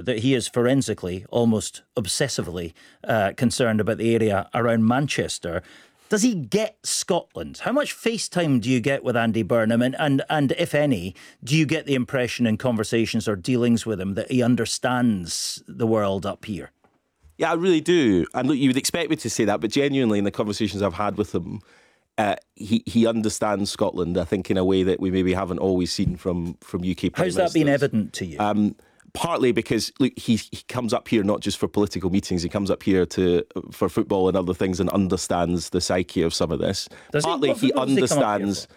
that he is forensically, almost obsessively concerned about the area around Manchester. Does he get Scotland? How much FaceTime do you get with Andy Burnham? And if any, do you get the impression in conversations or dealings with him that he understands the world up here? Yeah, I really do. And look, you would expect me to say that, but genuinely in the conversations I've had with him, he understands Scotland, I think, in a way that we maybe haven't always seen from UK Prime How's that been evident to you? Partly because look, he comes up here not just for political meetings, he comes up here for football and other things and understands the psyche of some of this. Partly he understands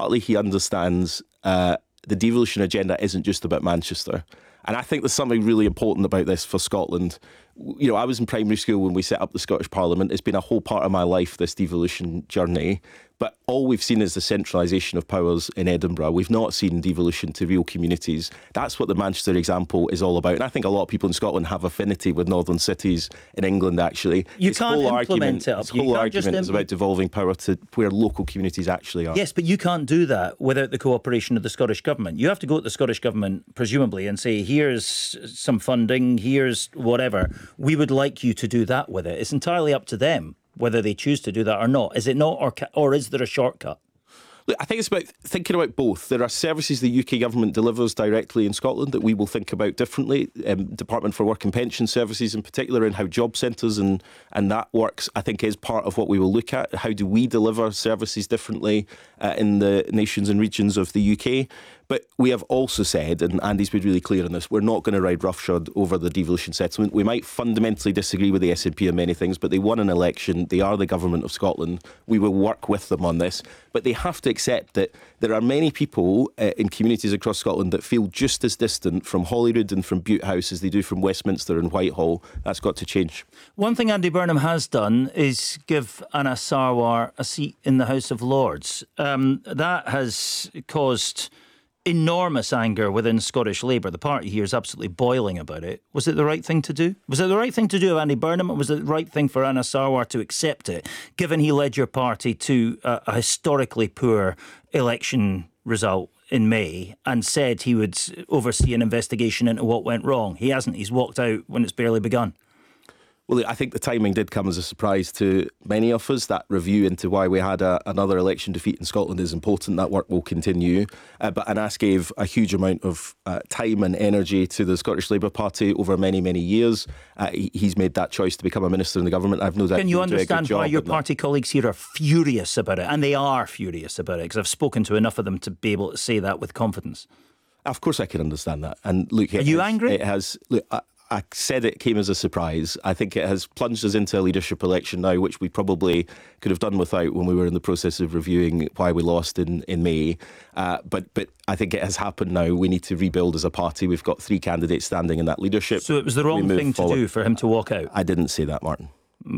the devolution agenda isn't just about Manchester. And I think there's something really important about this for Scotland. You know, I was in primary school when we set up the Scottish Parliament. It's been a whole part of my life, this devolution journey. But all we've seen is the centralisation of powers in Edinburgh. We've not seen devolution to real communities. That's what the Manchester example is all about. And I think a lot of people in Scotland have affinity with northern cities in England, actually. You can't implement it up. This whole argument is about devolving power to where local communities actually are. Yes, but you can't do that without the cooperation of the Scottish Government. You have to go to the Scottish Government, presumably, and say, here's some funding, here's whatever. We would like you to do that with it. It's entirely up to them whether they choose to do that or not. Is it not, or is there a shortcut? Look, I think it's about thinking about both. There are services the UK government delivers directly in Scotland that we will think about differently. Department for Work and Pension Services in particular, and how job centres and that works, I think is part of what we will look at. How do we deliver services differently in the nations and regions of the UK? But we have also said, and Andy's been really clear on this, we're not going to ride roughshod over the devolution settlement. We might fundamentally disagree with the SNP on many things, but they won an election. They are the government of Scotland. We will work with them on this. But they have to accept that there are many people in communities across Scotland that feel just as distant from Holyrood and from Bute House as they do from Westminster and Whitehall. That's got to change. One thing Andy Burnham has done is give Anas Sarwar a seat in the House of Lords. That has caused enormous anger within Scottish Labour. The party here is absolutely boiling about it. Was it the right thing to do? Was it the right thing to do of Andy Burnham, or was it the right thing for Anas Sarwar to accept it, given he led your party to a historically poor election result in May and said he would oversee an investigation into what went wrong? He hasn't. He's walked out when it's barely begun. Well, I think the timing did come as a surprise to many of us. That review into why we had another election defeat in Scotland is important. That work will continue. But Anas gave a huge amount of time and energy to the Scottish Labour Party over many, many years. He's made that choice to become a minister in the government. I've no doubt. Can you understand why your party colleagues here are furious about it? And they are furious about it, because I've spoken to enough of them to be able to say that with confidence. Of course I can understand that. And look, are you angry? It has... Look, I said it came as a surprise. I think it has plunged us into a leadership election now, which we probably could have done without when we were in the process of reviewing why we lost in May. But I think it has happened now. We need to rebuild as a party. We've got 3 candidates standing in that leadership. So it was the wrong thing to do for him to walk out? I didn't say that, Martin.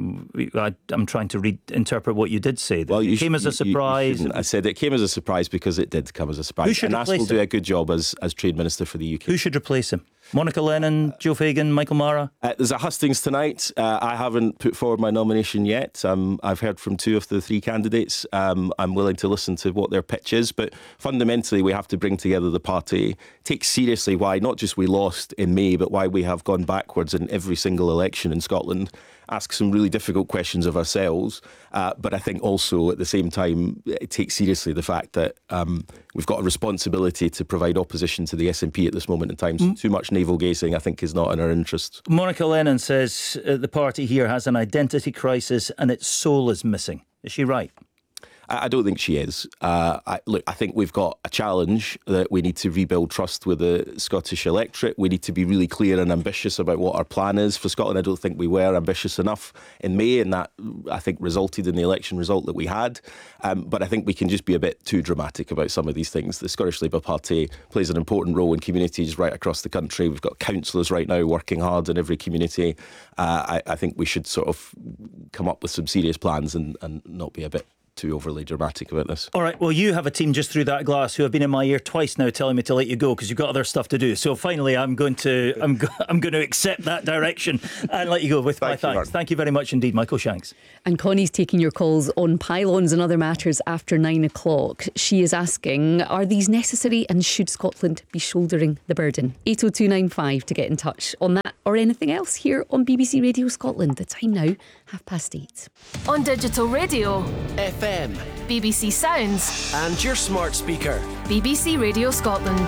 I'm trying to interpret what you did say. That it came as a surprise. I said it came as a surprise because it did come as a surprise. Who should Anas will do a good job as Trade Minister for the UK. Who should replace him? Monica Lennon, Joe Fagan, Michael Mara? There's a hustings tonight. I haven't put forward my nomination yet. I've heard from 2 of the 3 candidates. I'm willing to listen to what their pitch is. But fundamentally, we have to bring together the party, take seriously why not just we lost in May, but why we have gone backwards in every single election in Scotland. Ask some really difficult questions of ourselves. But I think also at the same time, take seriously the fact that we've got a responsibility to provide opposition to the SNP at this moment in time. Too much navel-gazing, I think, is not in our interest. Monica Lennon says the party here has an identity crisis and its soul is missing. Is she right? I don't think she is. I think we've got a challenge that we need to rebuild trust with the Scottish electorate. We need to be really clear and ambitious about what our plan is for Scotland. I don't think we were ambitious enough in May, and that, I think, resulted in the election result that we had. But I think we can just be a bit too dramatic about some of these things. The Scottish Labour Party plays an important role in communities right across the country. We've got councillors right now working hard in every community. I think we should sort of come up with some serious plans and not be a bit too overly dramatic about this. All right, well, you have a team just through that glass who have been in my ear twice now telling me to let you go because you've got other stuff to do. So finally, I'm going to accept that direction and let you go with my thanks. Thank you very much indeed, Michael Shanks. And Connie's taking your calls on pylons and other matters after 9 o'clock. She is asking, are these necessary and should Scotland be shouldering the burden? 80295 to get in touch on that or anything else here on BBC Radio Scotland. The time now, 8:30. On digital radio, FM, BBC Sounds, and your smart speaker. BBC Radio Scotland.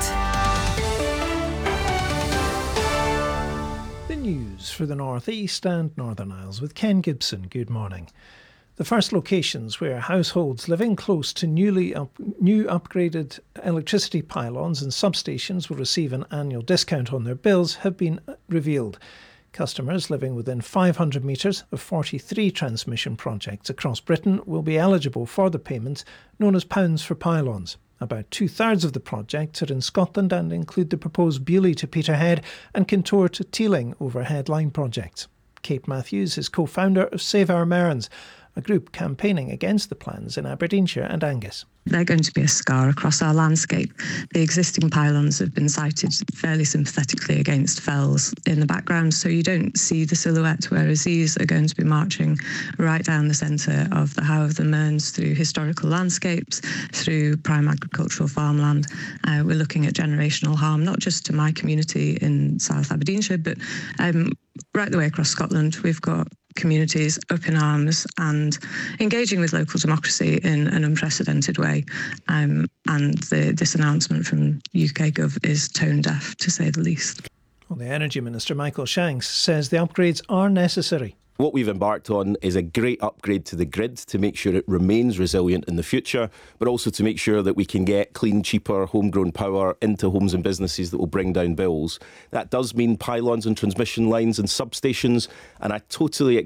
The news for the North East and Northern Isles with Ken Gibson. Good morning. The first locations where households living close to new upgraded electricity pylons and substations will receive an annual discount on their bills have been revealed. Customers living within 500 metres of 43 transmission projects across Britain will be eligible for the payment known as pounds for pylons. About 2/3 of the projects are in Scotland and include the proposed Beauly to Peterhead and Kintore to Teeling overhead line projects. Kate Matthews is co-founder of Save Our Mearns, a group campaigning against the plans in Aberdeenshire and Angus. They're going to be a scar across our landscape. The existing pylons have been sited fairly sympathetically against fells in the background, so you don't see the silhouette, whereas these are going to be marching right down the centre of the How of the Mearns through historical landscapes, through prime agricultural farmland. We're looking at generational harm, not just to my community in South Aberdeenshire, but right the way across Scotland. We've got communities up in arms and engaging with local democracy in an unprecedented way. And this announcement from UK Gov is tone deaf, to say the least. Well, the Energy Minister, Michael Shanks, says the upgrades are necessary. What we've embarked on is a great upgrade to the grid to make sure it remains resilient in the future, but also to make sure that we can get clean, cheaper, homegrown power into homes and businesses that will bring down bills. That does mean pylons and transmission lines and substations, and I totally